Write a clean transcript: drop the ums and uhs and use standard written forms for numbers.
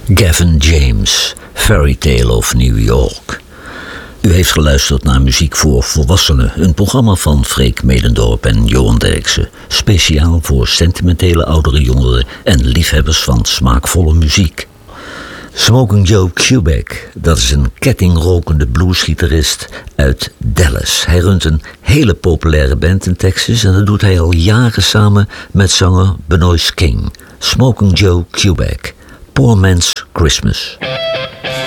Gavin James, Fairy Tale of New York. U heeft geluisterd naar Muziek voor Volwassenen, een programma van Freek Medendorp en Johan Derksen. Speciaal voor sentimentele oudere jongeren en liefhebbers van smaakvolle muziek. Smoking Joe Kubek, dat is een kettingrokende bluesgitarist uit Dallas. Hij runt een hele populaire band in Texas en dat doet hij al jaren samen met zanger Benoist King. Smoking Joe Kubek, Poor Man's Christmas.